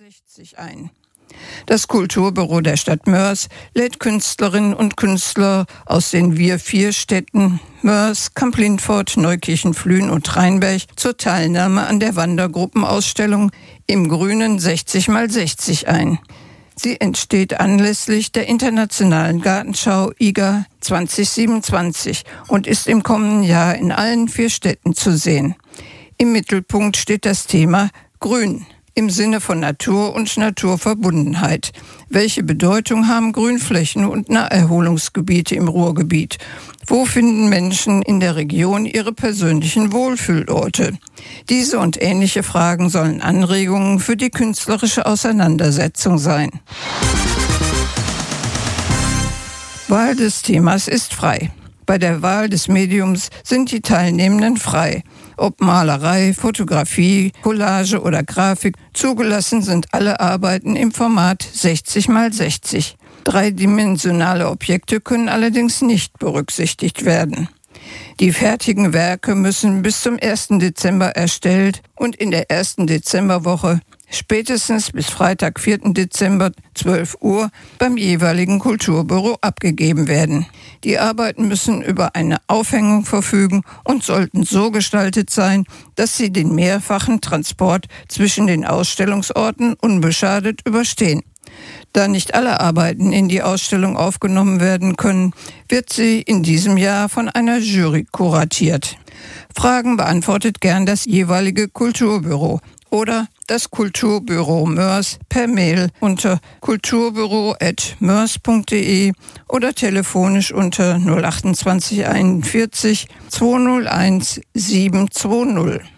60 ein. Das Kulturbüro der Stadt Moers lädt Künstlerinnen und Künstler aus den Wir-4-Städten Moers, Kamp-Lintfort, Neukirchen, Flühen und Rheinberg zur Teilnahme an der Wandergruppenausstellung im grünen 60x60 ein. Sie entsteht anlässlich der Internationalen Gartenschau IGA 2027 und ist im kommenden Jahr in allen 4 Städten zu sehen. Im Mittelpunkt steht das Thema Grün im Sinne von Natur und Naturverbundenheit. Welche Bedeutung haben Grünflächen und Naherholungsgebiete im Ruhrgebiet? Wo finden Menschen in der Region ihre persönlichen Wohlfühlorte? Diese und ähnliche Fragen sollen Anregungen für die künstlerische Auseinandersetzung sein. Wahl des Themas ist frei. Bei der Wahl des Mediums sind die Teilnehmenden frei. Ob Malerei, Fotografie, Collage oder Grafik, zugelassen sind alle Arbeiten im Format 60x60. Dreidimensionale Objekte können allerdings nicht berücksichtigt werden. Die fertigen Werke müssen bis zum 1. Dezember erstellt und in der ersten Dezemberwoche spätestens bis Freitag, 4. Dezember, 12 Uhr, beim jeweiligen Kulturbüro abgegeben werden. Die Arbeiten müssen über eine Aufhängung verfügen und sollten so gestaltet sein, dass sie den mehrfachen Transport zwischen den Ausstellungsorten unbeschadet überstehen. Da nicht alle Arbeiten in die Ausstellung aufgenommen werden können, wird sie in diesem Jahr von einer Jury kuratiert. Fragen beantwortet gern das jeweilige Kulturbüro oder das Kulturbüro Moers per Mail unter kulturbüro@moers.de oder telefonisch unter 028 41 201 720.